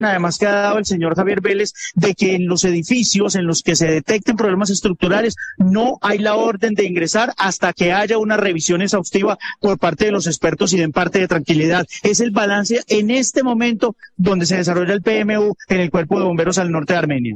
además que ha dado el señor Javier Vélez, de que en los edificios en los que se detecten problemas estructurales no hay la orden de ingresar hasta que haya una revisión exhaustiva por parte de los expertos y den parte de tranquilidad. Es el balance en este momento donde se desarrolla el PMU en el Cuerpo de Bomberos al norte de Armenia.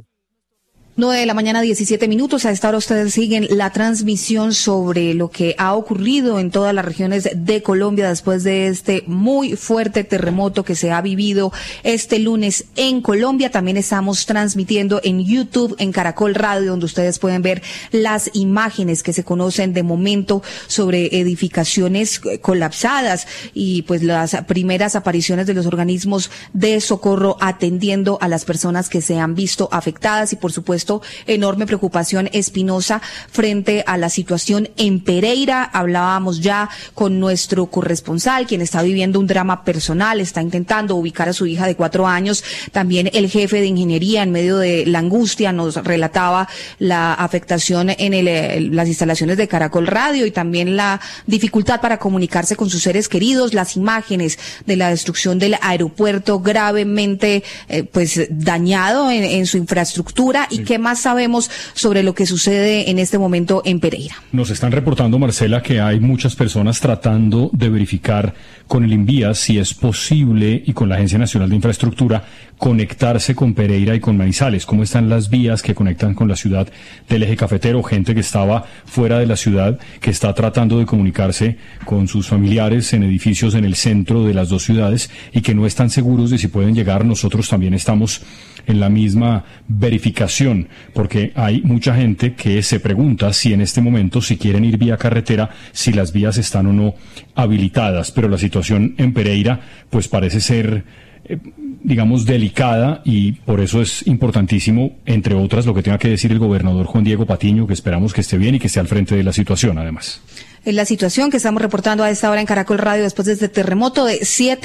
9:17 a.m. A esta hora ustedes siguen la transmisión sobre lo que ha ocurrido en todas las regiones de Colombia después de este muy fuerte terremoto que se ha vivido este lunes en Colombia. También estamos transmitiendo en YouTube, en Caracol Radio, donde ustedes pueden ver las imágenes que se conocen de momento sobre edificaciones colapsadas y pues las primeras apariciones de los organismos de socorro atendiendo a las personas que se han visto afectadas y por supuesto enorme preocupación espinosa frente a la situación en Pereira. Hablábamos ya con nuestro corresponsal, quien está viviendo un drama personal, está intentando ubicar a su hija de 4 años. También el jefe de ingeniería, en medio de la angustia, nos relataba la afectación en las instalaciones de Caracol Radio y también la dificultad para comunicarse con sus seres queridos, las imágenes de la destrucción del aeropuerto gravemente pues dañado en su infraestructura. ¿Y qué más sabemos sobre lo que sucede en este momento en Pereira? Nos están reportando, Marcela, que hay muchas personas tratando de verificar con el INVIAS si es posible y con la Agencia Nacional de Infraestructura conectarse con Pereira y con Manizales. ¿Cómo están las vías que conectan con la ciudad del eje cafetero? Gente que estaba fuera de la ciudad, que está tratando de comunicarse con sus familiares en edificios en el centro de las dos ciudades y que no están seguros de si pueden llegar. Nosotros también estamos en la misma verificación, porque hay mucha gente que se pregunta si en este momento, si quieren ir vía carretera, si las vías están o no habilitadas. Pero la situación en Pereira pues parece ser digamos delicada y por eso es importantísimo, entre otras, lo que tenga que decir el gobernador Juan Diego Patiño, que esperamos que esté bien y que esté al frente de la situación además. Es la situación que estamos reportando a esta hora en Caracol Radio después de este terremoto de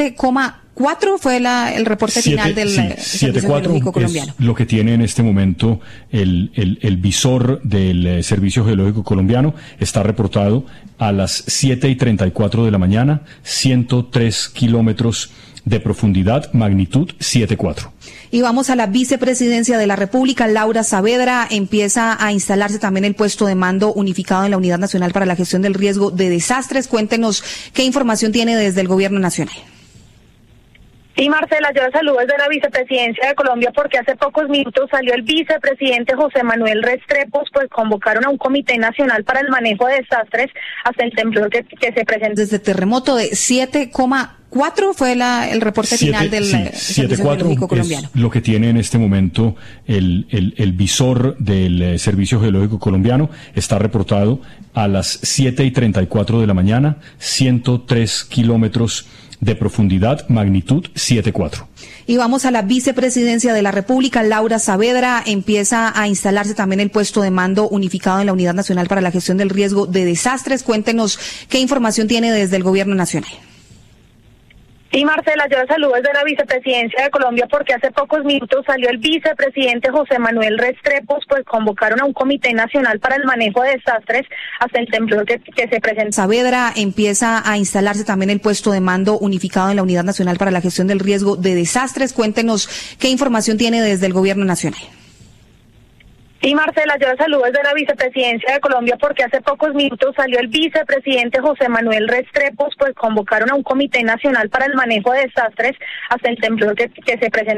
7,4 fue el reporte final del Servicio Geológico Colombiano. Es lo que tiene en este momento el visor del Servicio Geológico Colombiano. Está reportado a las 7:34 de la mañana, 103 kilómetros de profundidad, magnitud 7,4. Y vamos a la vicepresidencia de la República. Laura Saavedra, empieza a instalarse también el puesto de mando unificado en la Unidad Nacional para la Gestión del Riesgo de Desastres. Cuéntenos qué información tiene desde el Gobierno Nacional. Sí, Marcela, yo la saludo desde la Vicepresidencia de Colombia porque hace pocos minutos salió el vicepresidente José Manuel Restrepo, pues convocaron a un Comité Nacional para el Manejo de Desastres hasta el temblor que se presentó. Desde terremoto de 7,4 fue el reporte final del Servicio Geológico Colombiano. Es lo que tiene en este momento el visor del Servicio Geológico Colombiano. Está reportado a las 7:34 de la mañana, 103 kilómetros de profundidad, magnitud 7,4. Y vamos a la vicepresidencia de la República. Laura Saavedra, empieza a instalarse también el puesto de mando unificado en la Unidad Nacional para la Gestión del Riesgo de Desastres. Cuéntenos qué información tiene desde el Gobierno Nacional. Sí, Marcela, yo la saludo desde la Vicepresidencia de Colombia porque hace pocos minutos salió el vicepresidente José Manuel Restrepo, pues convocaron a un Comité Nacional para el Manejo de Desastres hasta el temblor que se presentó. Saavedra, empieza a instalarse también el puesto de mando unificado en la Unidad Nacional para la Gestión del Riesgo de Desastres. Cuéntenos qué información tiene desde el Gobierno Nacional. Sí, Marcela, yo la saludo desde la Vicepresidencia de Colombia porque hace pocos minutos salió el vicepresidente José Manuel Restrepo, pues convocaron a un Comité Nacional para el Manejo de Desastres hasta el temblor que se presentó.